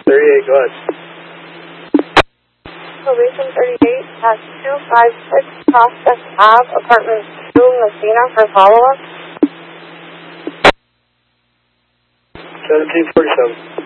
38, go ahead. Probation 38 at 256 Prospect Ave, apartment 2, Messina, for follow-up. 1747.